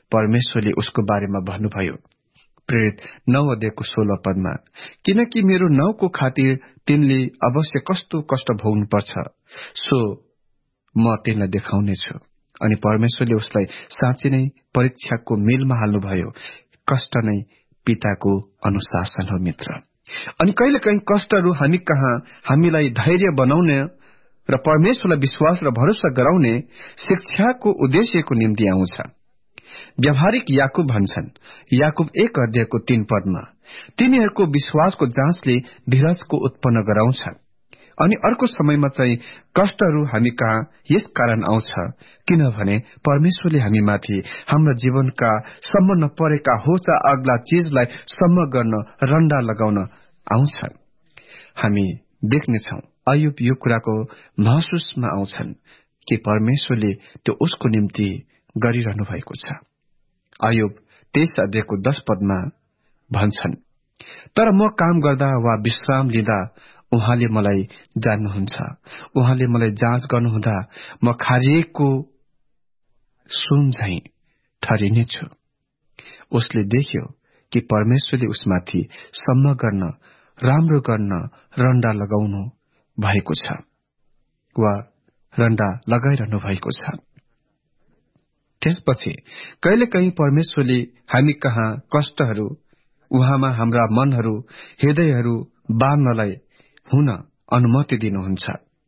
परमेश्वरले उसको बारेमा भन्नुभयो प्रेरित 9 अध्यायको 16 पदमा, किनकि मेरो नाउँको खातिर तिनले अवश्य कस्तो कष्ट भोग्नुपर्छ सो म तिनलाई देखाउनेछु। अनि परमेश्वरले उसलाई साँच्चै नै परीक्षाको मेलमा हाल्नुभयो। कष्ट नै पिताको अनुशासन हो मित्र। अनि कहिलेकाहीँ कष्टहरू हामी कहाँ हामीलाई धैर्य बनाउने र परमेश्वरलाई विश्वास र भरोसा गराउने शिक्षाको उद्देश्यको निम्ति आउँछ। व्यावहारिक याकुब भन्छन्, याकुब 1 अध्यायको 3 पदमा, तिनीहरूको विश्वासको जाँचले धीरजको उत्पन्न गराउँछ। अनि अर्को समयमा चाहिँ कष्टहरू हामी कहाँ यस कारण आउँछ किनभने परमेश्वरले हामीमाथि हाम्रो जीवनका सम्म नपरेका होचा अग्ला चीजलाई सम्म गर्न रन्डा लगाउन आउँछ। हामी देख्नेछौं अयुब यो कुराको महसुसमा आउँछन् कि परमेश्वरले त्यो उसको निम्ति गरिरहनु भएको छ। अयुब 23 अध्यायको 10 पदमा भन्छन्, तर म काम गर्दा वा विश्राम लिँदा उहाँले मलाई जान्नुहुन्छ, उहाँले मलाई जाँच गर्नुहुँदा म खारिएको सुन झैं ठहरिनेछु। उसले देख्यो कि परमेश्वरले उसमाथि सम्म गर्न, राम्रो गर्न रन्डा लगाउनु भएको छ वा रन्डा लगाइरहनु भएको छ। त्यसपछि कहिलेकाहीँ परमेश्वरले हामी कहाँ कष्टहरू, उहाँमा हाम्रा मनहरू, हृदयहरू बाँध्नलाई हुन अनुमति दिनुहुन्छ।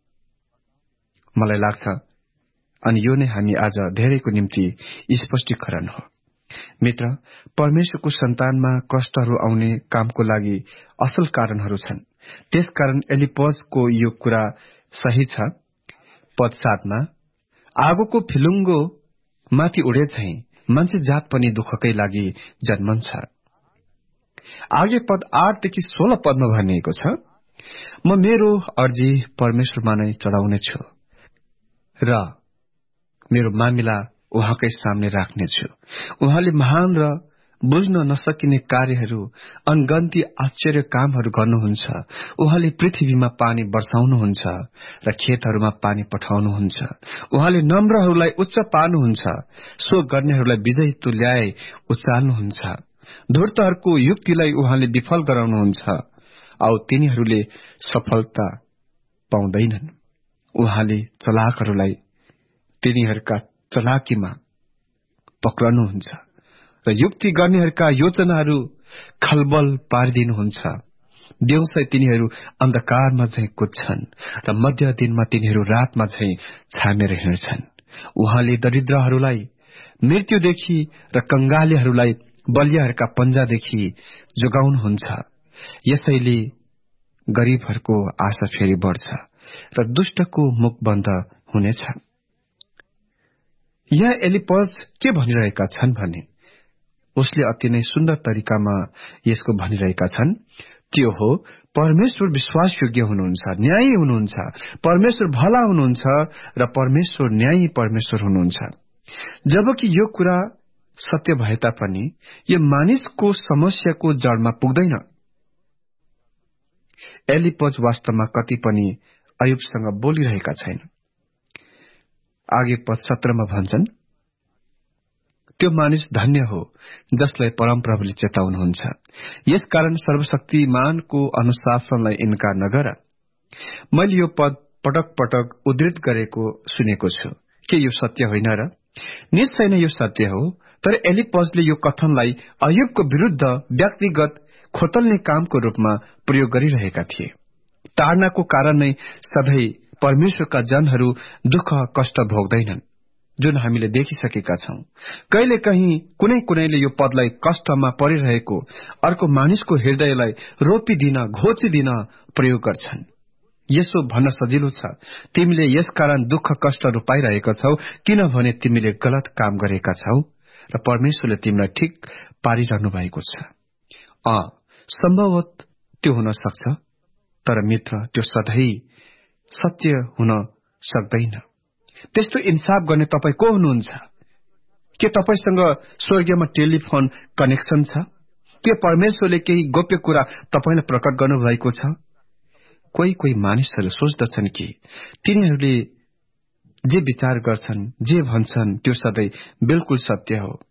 मलाई लाग्छ अनि यो नै हामी आज धेरैको निम्ति स्पष्टीकरण हो। मित्र, परमेश्वरको सन्तानमा कष्टहरू आउने कामको लागि असल कारणहरू छन्। त्यसकारण एलिपजको यो कुरा सही छ। पद 7 मा, आगोको फिलुङ्गो माथि उडे झैं मान्छे जात पनि दुःखकै लागि जन्मन्छ। आगे पद 8 देखि 16 पदमा भनिएको छ, म मेरो अर्जी परमेश्वरमा नै चढाउनेछु र मेरो मामिला उहाँकै सामने राख्नेछु। उहाँले महान र बुझ्न नसकिने कार्यहरू, अनगन्ती आश्चर्य कामहरू गर्नुहुन्छ। उहाँले पृथ्वीमा पानी वर्षाउनुहुन्छ र खेतहरूमा पानी पठाउनुहुन्छ। उहाँले नम्रहरूलाई उच्च पार्नुहुन्छ, सो गर्नेहरूलाई विजय तुल्याए उचाल्नुहुन्छ। धूर्तहरूको युक्तिलाई उहाँले विफल गराउनुहुन्छ औ तिनीहरूले सफलता पाउँदैनन्। उहाँले चलाकहरूलाई तिनीहरूका चलाकीमा पक्रनुहुन्छ र युक्ति गर्नेहरूका योजनाहरू खलबल पारिदिनुहुन्छ। दिउँसै तिनीहरू अन्धकारमा झैं कुद्छन् र मध्य दिनमा तिनीहरू रातमा झैं छामेर हिँड्छन्। उहाँले दरिद्रहरूलाई मृत्युदेखि र कंगालीहरूलाई बलियाहरूका पञ्जादेखि जोगाउनुहुन्छ। यसैले गरीबहरूको आशा फेरि बढ्छ र दुष्टको मुख बन्द हुनेछ। यहाँ एलिपज के भनिरहेका छन् भने, उसले अति नै सुन्दर तरिकामा यसको भनिरहेका छन्, त्यो हो परमेश्वर विश्वासयोग्य हुनुहुन्छ, न्यायी हुनुहुन्छ, परमेश्वर भला हुनुहुन्छ र परमेश्वर न्यायी परमेश्वर हुनुहुन्छ। जबकि यो कुरा सत्य भए तापनि यो मानिसको समस्याको जडमा पुग्दैन। एलिपज वास्तवमा कति पनि अयुबसँग बोलिरहेका छैन। आगे पद 17 मा भन्छन्, त्यो मानिस धन्य हो जसलाई परमप्रभुले चेताउनुहुन्छ। यसकारण सर्वशक्तिमानको अनुशासनलाई इन्कार नगर। मैले यो पद पटक पटक उद्धृत गरेको सुनेको छु। के यो सत्य होइन र? निश्चय नै यो सत्य हो। तर एलिपजले यो कथनलाई अयुबको विरुद्ध व्यक्तिगत खोतल्ने कामको रूपमा प्रयोग गरिरहेका थिए। ताडनाको कारण नै सधैँ परमेश्वरका जनहरू दुःख कष्ट भोग्दैनन्, जुन हामीले देखिसकेका छौं। कहिलेकाहीँ कुनै कुनैले यो पदलाई कष्टमा परिरहेको अर्को मानिसको हृदयलाई रोपिदिन, घोचिदिन प्रयोग गर्छन्। यसो भन्न सजिलो छ, तिमीले यसकारण दुःख कष्टहरू पाइरहेका छौ किनभने तिमीले गलत काम गरेका छौ र परमेश्वरले तिमीलाई ठिक पारिरहनु भएको छ। सम्भवत त्यो हुन सक्छ, तर मित्र त्यो सधैँ सत्य हुन सक्दैन। त्यस्तो इन्साफ गर्ने तपाई को हुनुहुन्छ? के तपाईसँग स्वर्गीयमा टेलिफोन कनेक्सन छ? के परमेश्वरले केही गोप्य कुरा तपाईलाई प्रकट गर्नुभएको छ? कोही मानिसहरू सोच्दछन् कि तिनीहरूले जे विचार गर्छन्, जे भन्छन् त्यो सधैँ बिल्कुल सत्य हो।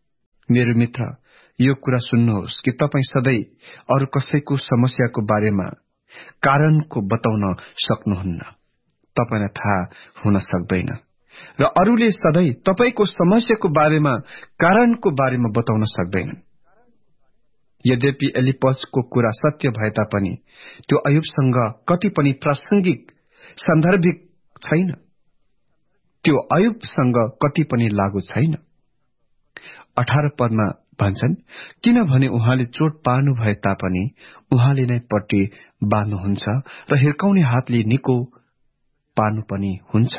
मेरो मित्र, यो कुरा सुन्नुहोस् कि तपाईँ सधैँ अरू कसैको समस्याको बारेमा कारणको बताउन सक्नुहुन्न। तपाईलाई थाहा हुन सक्दैन र अरूले सधैँ तपाईको समस्याको बारेमा कारणको बारेमा बताउन सक्दैनन्। यद्यपि एलिपसको कुरा सत्य भए तापनि त्यो अयुबसँग कति पनि प्रासंगिक सान्दर्भिक छैन। त्यो अयुबसँग कति पनि लागू छैन। 18 पदमा भन्छन्, किनभने उहाँले चोट पार्नु भए तापनि उहाँले नै पट्टी बाँध्नुहुन्छ र हिर्काउने हातले निको पार्नु पनि हुन्छ।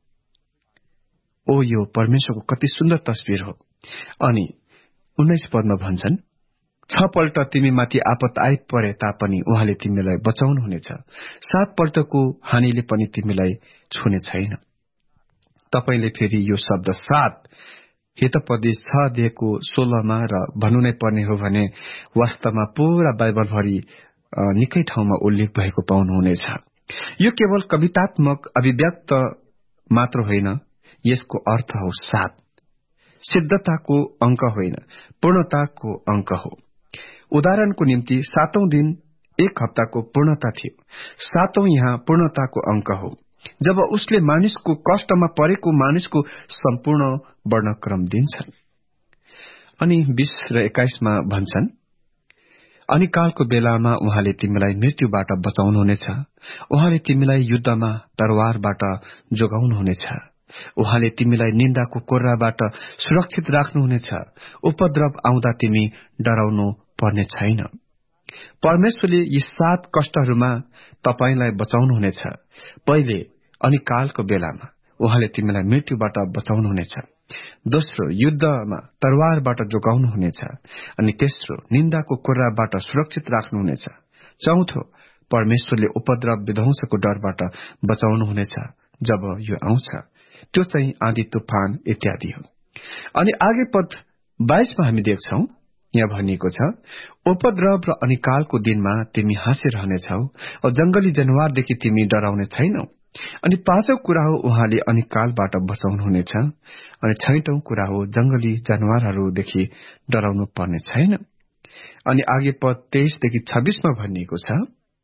ओ, यो परमेश्वरको कति सुन्दर तस्बिर हो। अनि 19 पदमा भन्छन्, 6 पल्ट तिमी माथि आपत आइ परे तापनि उहाँले तिमीलाई बचाउनुहुनेछ। 7 पल्टको हानिले पनि तिमीलाई छुने छैन। तपाईले फेरि यो शब्द 7 हितोपदेश 6 अध्यायको 16मा र भन्नु नै पर्ने हो भने वास्तवमा पूरा बाइबलभरि निकै ठाउँमा उल्लेख भएको पाउनुहुनेछ। यो केवल कवितात्मक अभिव्यक्त मात्र होइन, यसको अर्थ हो 7। सिद्धताको अंक होइन, पूर्णताको अंक हो। उदाहरणको निम्ति 7औं दिन एक हप्ताको पूर्णता थियो। 7औं यहाँ पूर्णताको अंक हो, जब उसले मानिसको कष्टमा परेको मानिसको सम्पूर्ण वर्णक्रम दिन्छन्। अनि 20 र 21 मा भन्छन्, अनि कालको बेलामा उहाँले तिमीलाई मृत्युबाट बचाउनुहुनेछ। उहाँले तिमीलाई युद्धमा तरवारबाट जोगाउनुहुनेछ। उहाँले तिमीलाई निन्दाको कोर्राबाट सुरक्षित राख्नुहुनेछ। उपद्रव आउँदा तिमी डराउनु पर्ने छैन। परमेश्वरले यी 7 कष्टहरूमा तपाईलाई बचाउनुहुनेछ। पहिले अनि कालको बेलामा उहाँले तिमीलाई मृत्युबाट बचाउनुहुनेछ। दोस्रो, युद्धमा तरवारबाट जोगाउनुहुनेछ। अनि तेस्रो, निन्दाको कोर्राबाट सुरक्षित राख्नुहुनेछ। चौथो, परमेश्वरले उपद्रव विध्वंसको डरबाट बचाउनुहुनेछ जब यो आउँछ। त्यो चाहिँ आँधी तूफान इत्यादि हो। अनि आगे पद 22 मा हामी देख्छौं, यहाँ भनिएको छ, उपद्रव र अनिकालको दिनमा तिमी हाँसिरहनेछौ औ जंगली जनावरदेखि तिमी डराउने छैनौ। अनि 5औं कुरा हो, उहाँले अनिकालबाट बचाउनुहुनेछ। अनि 6औं कुरा हो, जंगली जनावरहरूदेखि डराउनु पर्ने छैन। अनि आगे पद 23 देखि 26 मा भनिएको छ,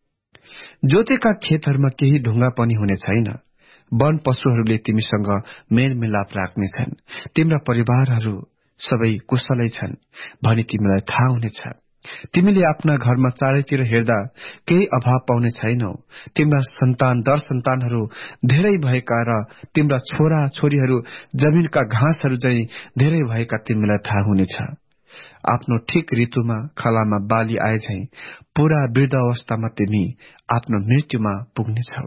जोतेका खेतहरूमा केही ढुंगा पनि हुने छैन। वन पशुहरूले तिमीसँग मेलमिलाप राख्नेछन्। तिम्रा परिवारहरू सबै कुशलै छन् भनी तिमीलाई थाहा हुनेछ। तिमीले आफ्ना घरमा चारैतिर हेर्दा केही अभाव पाउने छैनौ। तिम्रा सन्तान दर सन्तानहरू धेरै भएका र तिम्रा छोरा छोरीहरू जमिनका घाँसहरू झैं धेरै भएका तिमीलाई थाहा हुनेछ। आफ्नो ठिक ऋतुमा खलामा बाली आए झैं पूरा वृद्ध अवस्थामा तिमी आफ्नो मृत्युमा पुग्नेछौ।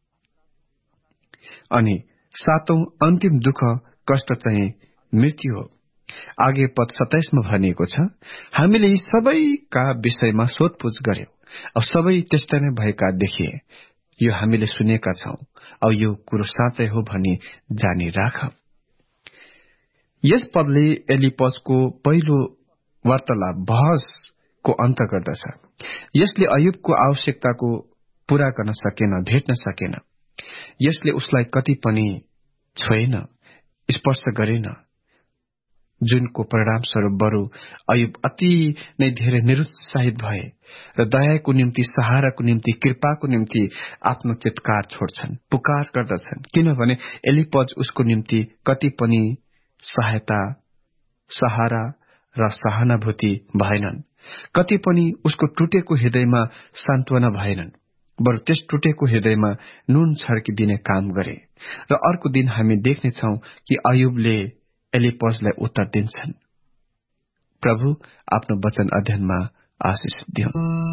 अनि 7औं अन्तिम दुःख कष्ट चाहिँ मृत्यु हो। आगे पद 27 मा भनिएको छ, हामीले यी सबैका विषयमा सोधपुछ गर्यौं औ सबै त्यस्तै नै भएका देखिए। यो हामीले सुनेका छौं औ यो कुरो साँचै हो भनी जानी राख। यस पदले एलिपसको पहिलो वार्तालाप बहसको अन्त गर्दछ। यसले अयुबको आवश्यकताको पूरा गर्न सकेन, भेट्न सकेन। यसले उसलाई कति पनि छोएन, स्पर्श गरेन, जुनको परिणामस्वरूप बरु अयुब अति नै धेरै निरुत्साहित भए र दयाको निम्ति, सहाराको निम्ति, कृपाको निम्ति आफ्नो चित्कार छोड्छन्, पुकार गर्दछन्। किनभने एलिपज उसको निम्ति कति पनि सहायता, सहारा र सहानुभूति भएनन्। कति पनि उसको टुटेको हृदयमा सान्त्वना भएनन्, बरु त्यस टुटेको हृदयमा नुन छर्किदिने काम गरे। र अर्को दिन हामी देख्नेछौं कि अयुबले एलिपजलाई उत्तर दिन्छन्। प्रभु आफ्नो वचन अध्ययनमा आशिष दिउन्।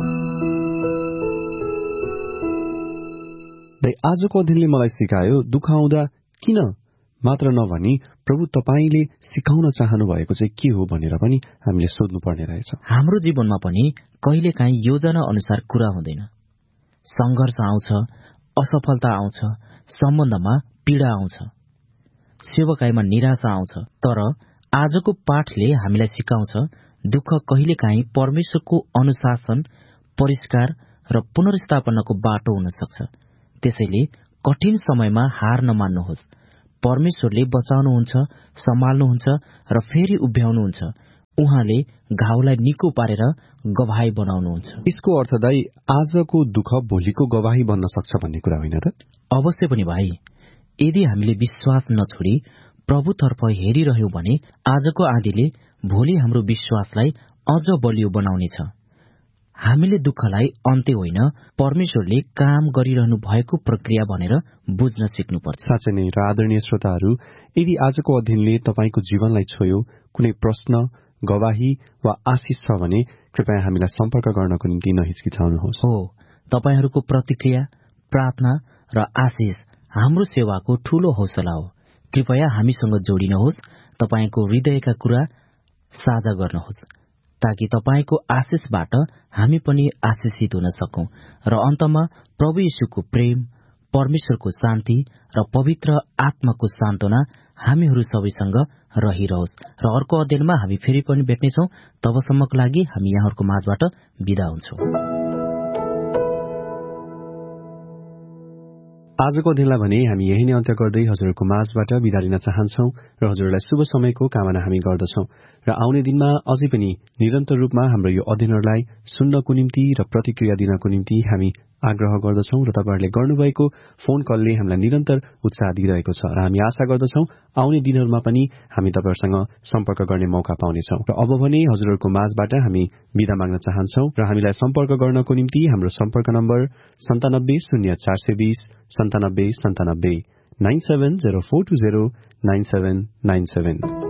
आजको अध्ययनले मलाई सिकायो, दुःख आउँदा किन मात्र नभनी प्रभु तपाईले सिकाउन चाहनु भएको चाहिँ के हो भनेर पनि हामीले सोध्नु पर्ने रहेछ। हाम्रो जीवनमा पनि कहिलेकाहीँ योजना अनुसार कुरा हुँदैन। संघर्ष आउँछ, असफलता आउँछ, सम्बन्धमा पीडा आउँछ, सेवकाईमा निराशा आउँछ। तर आजको पाठले हामीलाई सिकाउँछ, दुःख कहिलेकाहीँ परमेश्वरको अनुशासन, परिष्कार र पुनर्स्थापनाको बाटो हुन सक्छ। त्यसैले कठिन समयमा हार नमान्नुहोस्। परमेश्वरले बचाउनुहुन्छ, सम्हाल्नुहुन्छ र फेरि उभ्याउनुहुन्छ। उहाँले घाउलाई निको पारेर गवाही बनाउनुहुन्छ। यसको अर्थ दाइ आजको दुःख भोलिको गवाही बन्न सक्छ भन्ने कुरा होइन र? अवश्य पनि भाइ। यदि हामीले विश्वास नछोडी प्रभुतर्फ हेरिरह्यौं भने आजको आँधीले भोलि हाम्रो विश्वासलाई अझ बलियो बनाउनेछ। हामीले दुःखलाई अन्त्य होइन, परमेश्वरले काम गरिरहनु भएको प्रक्रिया भनेर बुझ्न सिक्नुपर्छ। साँच्चै नै। र आदरणीय श्रोताहरू, यदि आजको अध्ययनले तपाईको जीवनलाई छोयो, कुनै प्रश्न, गवाही वा आशिष छ भने कृपया हामीलाई सम्पर्क गर्नको निम्ति नहिचकिचाउनुहोस्। हो, तपाईहरूको प्रतिक्रिया, प्रार्थना र आशिष हाम्रो सेवाको ठूलो हौसला हो। कृपया हामीसँग जोडिनुहोस्, तपाईको हृदयका कुरा साझा गर्नुहोस्, ताकि तपाईको आशिषबाट हामी पनि आशिषित हुन सकौं र अन्तमा प्रभु येशूको प्रेम, परमेश्वरको शान्ति र पवित्र आत्माको सान्त्वना हामीहरू सबैसँग रहिरहोस्। र अर्को अध्ययनमा हामी फेरि पनि भेट्नेछौं। तबसम्मको लागि हामी यहाँहरूको माझबाट बिदा हुन्छौं। आजको अध्ययनलाई भने हामी यही नै अन्त्य गर्दै हजुरहरूको माझबाट बिदा लिन चाहन्छौं र हजुरहरूलाई शुभ समयको कामना हामी गर्दछौं। र आउने दिनमा अझै पनि निरन्तर रूपमा हाम्रो यो अध्ययनहरूलाई सुन्नको निम्ति र प्रतिक्रिया दिनको निम्ति हामी आग्रह गर्दछौं र तपाईहरूले गर्नुभएको फोन कलले हामीलाई निरन्तर उत्साह दिइरहेको छ र हामी आशा गर्दछौं आउने दिनहरूमा पनि हामी तपाईहरुसँग सम्पर्क गर्ने मौका पाउनेछौं। र अब भने हजुरहरूको माझबाट हामी बिदा माग्न चाहन्छौं र हामीलाई सम्पर्क गर्नको निम्ति हाम्रो सम्पर्क नम्बर 970420 9797 970420 9797